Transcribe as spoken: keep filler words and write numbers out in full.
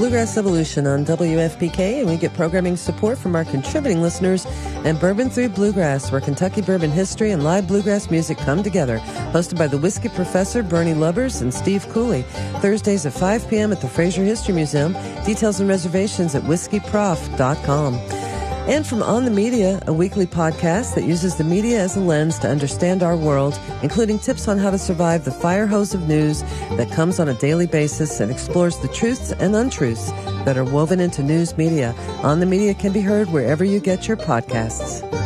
Bluegrass Evolution on W F P K, and we get programming support from our contributing listeners and Bourbon through Bluegrass, where Kentucky bourbon history and live bluegrass music come together. Hosted by the Whiskey Professor Bernie Lubbers and Steve Cooley. Thursdays at five p.m. at the Fraser History Museum. Details and reservations at whiskey prof dot com. And from On the Media, a weekly podcast that uses the media as a lens to understand our world, including tips on how to survive the fire hose of news that comes on a daily basis and explores the truths and untruths that are woven into news media. On the Media can be heard wherever you get your podcasts.